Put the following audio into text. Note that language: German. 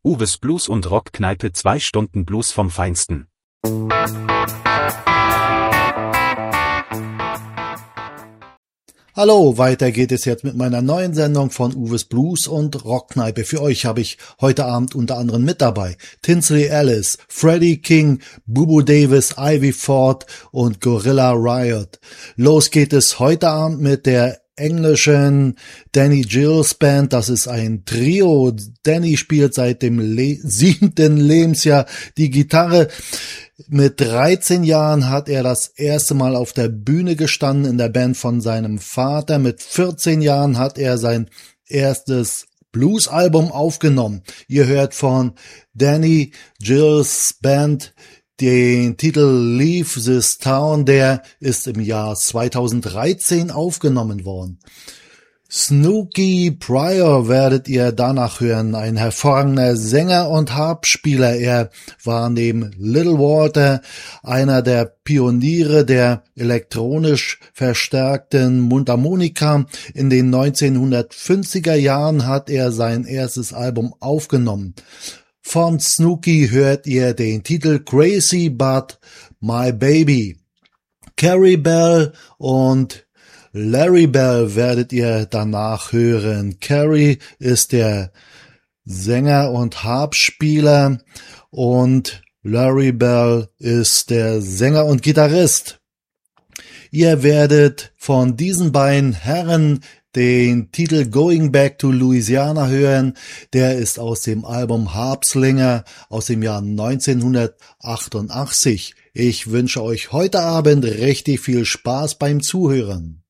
Uwes Blues und Rockkneipe, 2 Stunden Blues vom Feinsten. Hallo, weiter geht es jetzt mit meiner neuen Sendung von Uwes Blues und Rockkneipe. Für euch habe ich heute Abend unter anderem mit dabei Tinsley Ellis, Freddie King, Bubu Davis, Ivy Ford und Gorilla Riot. Los geht es heute Abend mit der englischen Danny Gills Band. Das ist ein Trio. Danny spielt seit dem 7. Lebensjahr die Gitarre. Mit 13 Jahren hat er das erste Mal auf der Bühne gestanden in der Band von seinem Vater. Mit 14 Jahren hat er sein erstes Blues-Album aufgenommen. Ihr hört von Danny Gills Band den Titel Leave This Town, der ist im Jahr 2013 aufgenommen worden. Snooky Pryor werdet ihr danach hören, ein hervorragender Sänger und Harpspieler. Er war neben Little Walter einer der Pioniere der elektronisch verstärkten Mundharmonika. In den 1950er Jahren hat er sein erstes Album aufgenommen. Von Snooky hört ihr den Titel Crazy But My Baby. Carrie Bell und Larry Bell werdet ihr danach hören. Carrie ist der Sänger und Harpspieler und Larry Bell ist der Sänger und Gitarrist. Ihr werdet von diesen beiden Herren den Titel Going Back to Louisiana hören. Der ist aus dem Album Harpslinger aus dem Jahr 1988. Ich wünsche euch heute Abend richtig viel Spaß beim Zuhören.